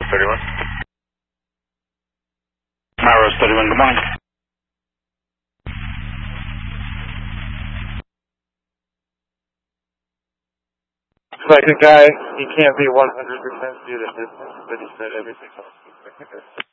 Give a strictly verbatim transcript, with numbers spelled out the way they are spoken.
thirty-one. Rose thirty-one, good morning. Like a guy, he can't be one hundred percent do the business, but he said everything else.